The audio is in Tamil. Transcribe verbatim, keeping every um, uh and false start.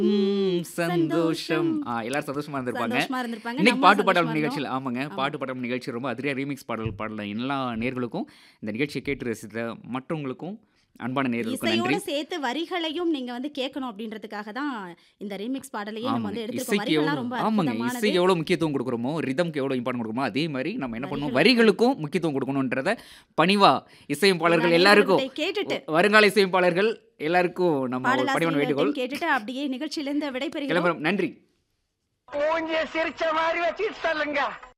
ம் சந்தோஷம். சந்தோஷம். ஆ எல்லாரும் சந்தோஷமா இருந்திருப்பாங்க. சந்தோஷமா இருந்திருப்பாங்க. இன்னைக்கு நம்ம பாட்டு சந்தோஷமா பாடல் இருந்தோம். நிகழ்ச்சியில ஆமாங்க. ஆமா. பாட்டு பாடல் நிகழ்ச்சி ரொம்ப அதிரடியா ரீமிக்ஸ் பாடல் பாடல எல்லா நேயர்களுக்கும், இந்த நிகழ்ச்சிய கேட்டு ரசித்த மற்றவங்களுக்கும், அன்பான நேயர்களுக்கும் இசையோட நன்றி. சேர்த்து வரிகளையும் நீங்க வந்து கேட்கணும் அப்படின்றதுக்காக தான் இந்த ரீமிக்ஸ் பாடலையே நம்ம ஆமாங்க. வந்து எடுத்திருக்கோம். இசைக்கு எவ்வளோ வரிகள்லாம் ரொம்ப ஆமாங்க. அற்புதமானது. இசைக்கு எவ்வளோ முக்கியத்துவம் குடுக்குறோமோ, ரிதம்க்கு எவ்வளோ இம்பார்ட்டன்ட் குடுக்குறோமோ, அதே மாரி நம்ம என்ன பண்ணணும், வரிகளுக்கும் வரிகளுக்கும் முக்கியத்துவம் குடுக்கணுன்றத பணிவா இசையமைப்பாளர்கள் எல்லாருக்கும், அனைவருடைய கேட்டுட்டு வருங்கால இசையமைப்பாளர்கள் எல்லாருக்கும் நம்ம ஒரு பணிவான பாடலாசிரியர்கள்ட்டையும் வேண்டுகோள். கேட்டுட்டு அப்படியே நிகழ்ச்சியிலிருந்து விடைபெறுகிறோம். கிளம்புறோம். நன்றி. மூஞ்சிய சிரிச்ச மாதிரி வச்சுட்டு சொல்லுங்க.